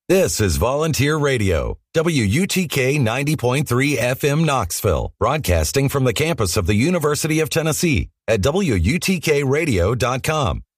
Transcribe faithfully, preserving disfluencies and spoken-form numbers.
This is Volunteer Radio, W U T K ninety point three F M Knoxville, broadcasting from the campus of the University of Tennessee at W U T K radio dot com.